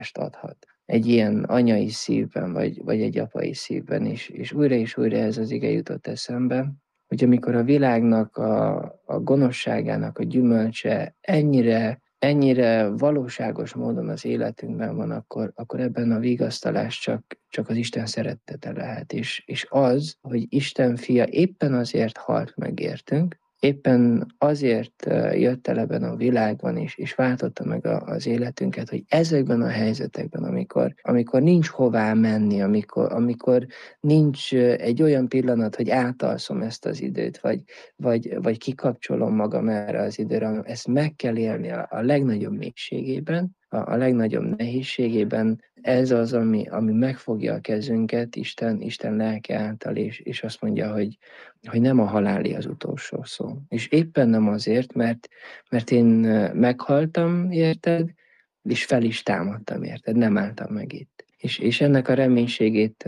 változást adhat egy ilyen anyai szívben, vagy egy apai szívben is. És újra ez az ige jutott eszembe, hogy amikor a világnak a gonoszságának a gyümölcse ennyire valóságos módon az életünkben van, akkor ebben a vigasztalás csak az Isten szeretete lehet. És az, hogy Isten fia éppen azért halt meg értünk, éppen azért jött el ebben a világban is, és váltotta meg az életünket, hogy ezekben a helyzetekben, amikor nincs hová menni, amikor nincs egy olyan pillanat, hogy átalszom ezt az időt, vagy kikapcsolom magam erre az időre, ezt meg kell élni a legnagyobb mélységében, a legnagyobb nehézségében. Ez az, ami megfogja a kezünket Isten lelke által, és azt mondja, hogy nem a haláli az utolsó szó. És éppen nem azért, mert én meghaltam, érted, és fel is támadtam, érted, nem álltam meg itt. És ennek a reménységét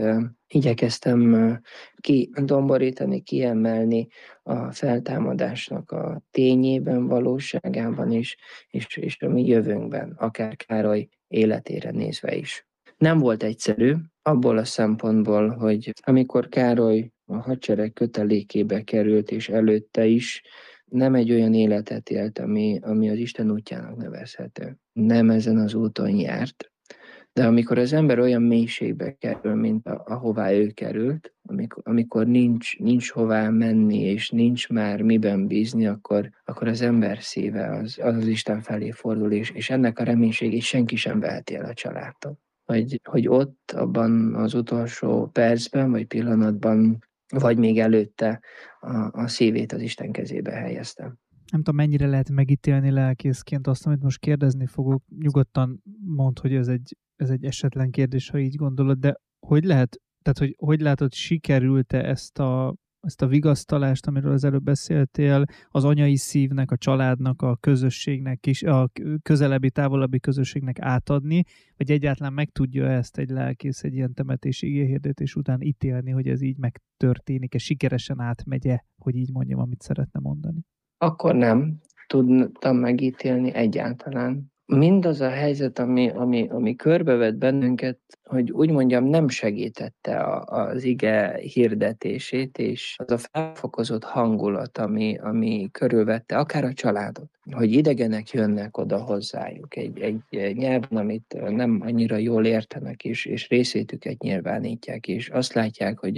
igyekeztem kidomborítani, kiemelni a feltámadásnak a tényében, valóságában is, és a mi jövőnkben, akár Károly életére nézve is. Nem volt egyszerű, abból a szempontból, hogy amikor Károly a hadsereg kötelékébe került, és előtte is, nem egy olyan életet élt, ami az Isten útjának nevezhető. Nem ezen az úton járt, de amikor az ember olyan mélységbe kerül, mint ahová ő került, amikor nincs hová menni, és nincs már miben bízni, akkor az ember szíve az Isten felé fordul, és ennek a reménységét senki sem veheti el a családtól. Hogy ott, abban az utolsó percben, vagy pillanatban, vagy még előtte a szívét az Isten kezébe helyeztem. Nem tudom, mennyire lehet megítélni lelkészként azt, amit most kérdezni fogok. Nyugodtan mondd, hogy ez egy esetlen kérdés, ha így gondolod, de hogy lehet, tehát hogy látod, sikerült-e ezt a vigasztalást, amiről az előbb beszéltél, az anyai szívnek, a családnak, a közösségnek is, a közelebbi, távolabbi közösségnek átadni, vagy egyáltalán meg tudja ezt egy lelkész egy ilyen temetési igéhirdetés után ítélni, hogy ez így megtörténik-e, sikeresen átmegye, hogy így mondjam, amit szeretne mondani? Akkor nem tudtam megítélni egyáltalán. Mindaz a helyzet, ami körbevett bennünket, hogy úgy mondjam, nem segítette az ige hirdetését, és az a felfokozott hangulat, ami körülvette akár a családot, hogy idegenek jönnek oda hozzájuk egy nyelven, amit nem annyira jól értenek, és részvétüket nyilvánítják, és azt látják, hogy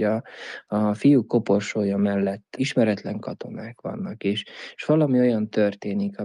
a fiúk koporsója mellett ismeretlen katonák vannak, és valami olyan történik,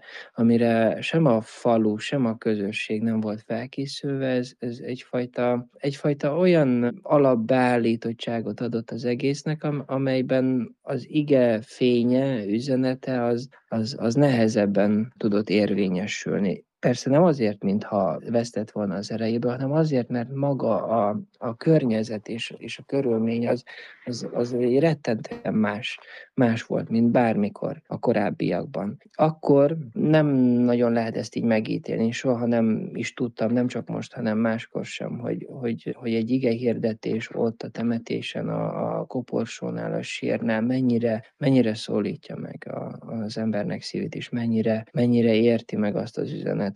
amire sem a falu, sem a közösség nem volt felkészülve, ez egyfajta olyan alapbeállítottságot adott az egésznek, amelyben az ige fénye, üzenete az nehezebben tudott érvényesülni. Persze nem azért, mintha vesztett volna az erejéből, hanem azért, mert maga a környezet és a körülmény az egy rettentően más volt, mint bármikor a korábbiakban. Akkor nem nagyon lehet ezt így megítélni, soha nem is tudtam, nem csak most, hanem máskor sem, hogy egy igehirdetés ott a temetésen, a koporsónál, a sírnál mennyire szólítja meg az embernek szívét, és mennyire érti meg azt az üzenetet,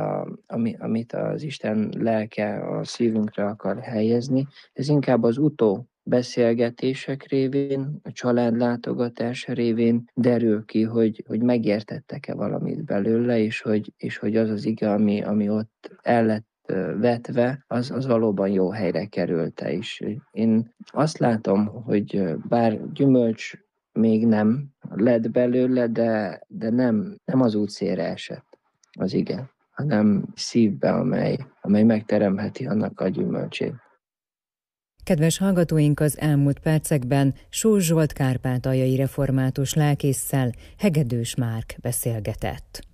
amit az Isten lelke a szívünkre akar helyezni. Ez inkább az beszélgetések révén, a családlátogatás révén derül ki, hogy megértettek-e valamit belőle, és hogy az az ige, ami ott el lett vetve, az valóban jó helyre került-e is. Én azt látom, hogy bár gyümölcs még nem lett belőle, de nem az útszélre esett az ige, hanem szívbe, amely megteremheti annak a gyümölcsét. Kedves hallgatóink, az elmúlt percekben Sós Zsolt kárpátaljai református lelkésszel Hegedűs Márk beszélgetett.